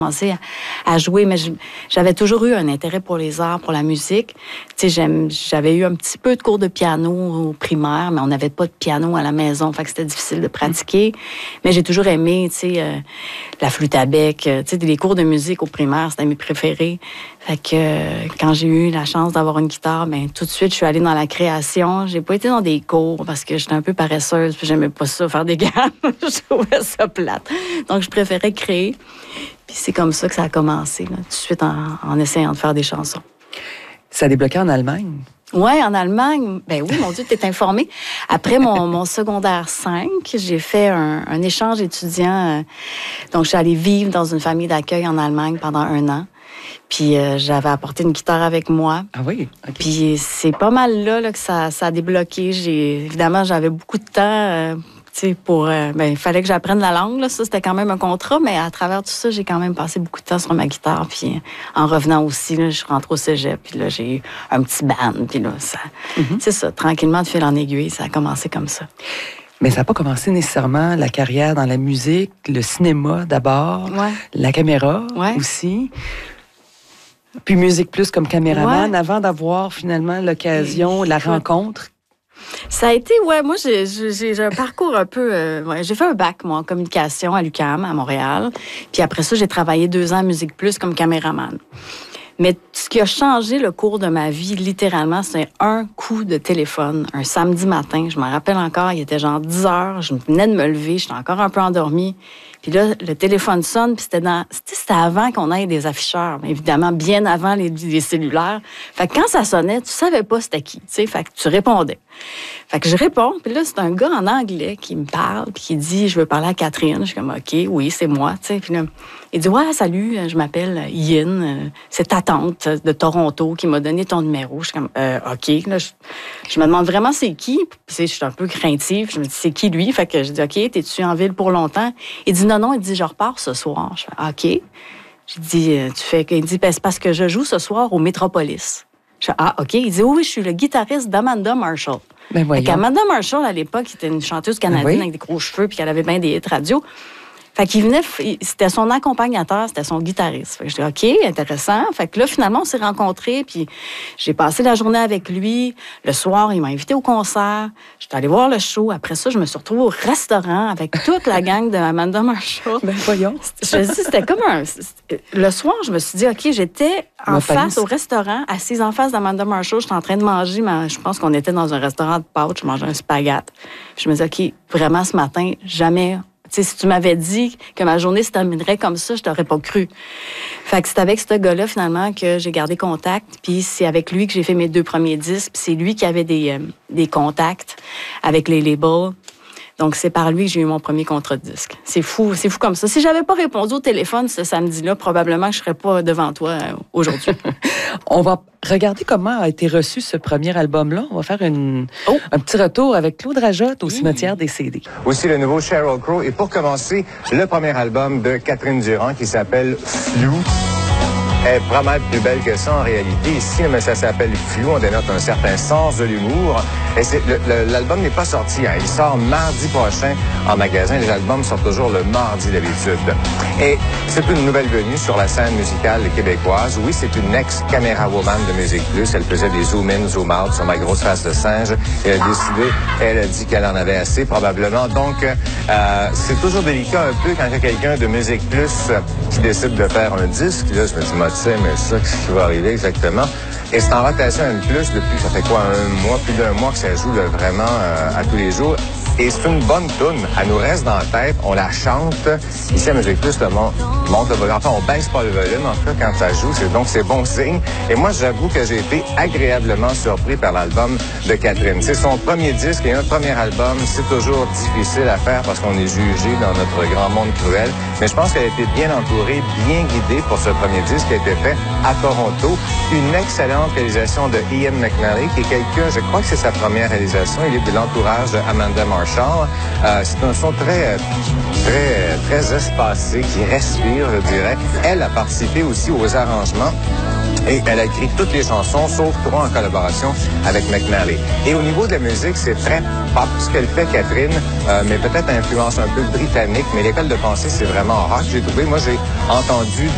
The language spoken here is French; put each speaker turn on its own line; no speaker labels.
commencé à jouer, mais j'avais toujours eu un intérêt pour les arts, pour la musique. Tu sais, j'avais eu un petit peu de cours de piano au primaire, mais on n'avait pas de piano à la maison, fait que c'était difficile de pratiquer. Mais j'ai toujours aimé, tu sais, la flûte à bec, tu sais, les cours de musique au primaire, c'était mes préférés. Fait que quand j'ai eu la chance d'avoir une guitare, ben tout de suite, je suis allée dans la création. J'ai pas été dans des cours parce que j'étais un peu paresseuse, puis j'aimais pas ça, faire des gammes. Je trouvais ça plate. Donc, je préférais créer. Puis c'est comme ça que ça a commencé, là, tout de suite en essayant de faire des chansons.
Ça a débloqué en Allemagne?
Oui, en Allemagne. Ben oui, mon Dieu, tu es informée. Après mon secondaire 5, j'ai fait un échange étudiant. Donc, je suis allée vivre dans une famille d'accueil en Allemagne pendant 1 an. Puis j'avais apporté une guitare avec moi.
Ah oui? Okay.
Puis c'est pas mal là que ça a débloqué. Évidemment, j'avais beaucoup de temps... il fallait que j'apprenne la langue, là. Ça, c'était quand même un contrat, mais à travers tout ça, j'ai quand même passé beaucoup de temps sur ma guitare. Puis en revenant aussi, là, je suis rentrée au cégep, puis là, j'ai eu un petit band, puis là, c'est ça, tranquillement, de fil en aiguille, ça a commencé comme ça.
Mais ça n'a pas commencé nécessairement la carrière dans la musique, le cinéma d'abord, la caméra aussi. Puis Musique Plus comme caméraman, avant d'avoir finalement l'occasion, la rencontre.
Ça a été, moi, j'ai un parcours un peu... j'ai fait un bac, moi, en communication à l'UQAM, à Montréal. Puis après ça, j'ai travaillé 2 ans à Musique Plus comme caméraman. Mais ce qui a changé le cours de ma vie, littéralement, c'est un coup de téléphone, un samedi matin. Je me rappelle encore, il était genre 10 heures, je venais de me lever, j'étais encore un peu endormie. Puis là, le téléphone sonne, puis c'était avant qu'on ait des afficheurs, mais évidemment, bien avant les cellulaires. Fait que quand ça sonnait, tu savais pas c'était qui, tu sais, fait que tu répondais. Fait que je réponds, puis là, c'est un gars en anglais qui me parle, puis qui dit « Je veux parler à Catherine ». Je suis comme « OK, oui, c'est moi », tu sais. Puis là, il dit « Ouais, salut, je m'appelle Yin, c'est ta tante de Toronto qui m'a donné ton numéro ». Je suis comme « OK ». Là, je me demande vraiment c'est qui, puis je suis un peu craintive, je me dis « C'est qui lui ?» Fait que je dis « OK, t'es-tu en ville pour longtemps ?» Il dit « Non, il dit « Je repars ce soir ». Je fais « OK ». J'ai dit « Tu fais ?» Il dit « C'est parce que je joue ce soir au Métropolis ». Je fais « Ah, OK ». Il dit « Oui, je suis le guitariste d'Amanda Marshall ».
Ben
Amanda Marshall, à l'époque, était une chanteuse canadienne avec des gros cheveux, puis qu'elle avait bien des hits radio. Fait qu'il venait, c'était son accompagnateur, c'était son guitariste. Fait que je dis, OK, intéressant. Fait que là, finalement, on s'est rencontrés, puis j'ai passé la journée avec lui. Le soir, il m'a invité au concert. J'étais allée voir le show. Après ça, je me suis retrouvée au restaurant avec toute la gang de Amanda Marshall.
Ben voyons.
Je dis, c'était comme le soir, je me suis dit, OK, j'étais en face au restaurant, assise en face d'Amanda Marshall. J'étais en train de manger, mais je pense qu'on était dans un restaurant de pâtes. Je mangeais un spaghette. Puis je me dis, OK, vraiment, ce matin, jamais... Tu sais, si tu m'avais dit que ma journée se terminerait comme ça, je t'aurais pas cru. Fait que c'est avec ce gars-là, finalement, que j'ai gardé contact. Puis c'est avec lui que j'ai fait mes 2 premiers disques. Puis c'est lui qui avait des contacts avec les labels. Donc, c'est par lui que j'ai eu mon premier contrat de disque. C'est fou comme ça. Si j'avais pas répondu au téléphone ce samedi-là, probablement que je serais pas devant toi aujourd'hui.
On va regarder comment a été reçu ce premier album-là. On va faire un petit retour avec Claude Rajotte au Cimetière des CD.
Aussi le nouveau Sheryl Crow. Et pour commencer, le premier album de Catherine Durand qui s'appelle Flou. Elle est vraiment plus belle que ça en réalité. Ici, mais ça s'appelle Flou. On dénote un certain sens de l'humour. Et l'album n'est pas sorti. Il sort mardi prochain en magasin. Les albums sortent toujours le mardi d'habitude. Et c'est une nouvelle venue sur la scène musicale québécoise. Oui, c'est une ex-caméra woman de Musique Plus. Elle faisait des zoom-in, zoom-out sur ma grosse face de singe. Et elle a dit qu'elle en avait assez, probablement. Donc, c'est toujours délicat un peu quand il y a quelqu'un de Musique Plus qui décide de faire un disque. Là, je me dis, mais ça, qu'est-ce qui va arriver exactement? Et c'est en rotation M+, depuis, ça fait quoi, plus d'un mois que ça joue là, vraiment à tous les jours. Et c'est une bonne toune. Elle nous reste dans la tête, on la chante. Ici, à Musique Plus, le monde monte le volume. Enfin, on baisse pas le volume, en tout cas, quand ça joue. Donc, c'est bon signe. Et moi, j'avoue que j'ai été agréablement surpris par l'album de Catherine. C'est son premier disque et un premier album. C'est toujours difficile à faire parce qu'on est jugé dans notre grand monde cruel. Mais je pense qu'elle a été bien entourée, bien guidée pour ce premier disque qui a été fait à Toronto. Une excellente réalisation de Ian McNally, qui est quelqu'un, je crois que c'est sa première réalisation. Il est de l'entourage de Amanda Marshall. C'est un son très espacé, qui respire, je dirais. Elle a participé aussi aux arrangements. Et elle a écrit toutes les chansons, sauf 3 en collaboration avec McNally. Et au niveau de la musique, c'est très pop, ce qu'elle fait, Catherine, mais peut-être influence un peu britannique. Mais l'école de pensée, c'est vraiment rock, j'ai trouvé. Moi, j'ai entendu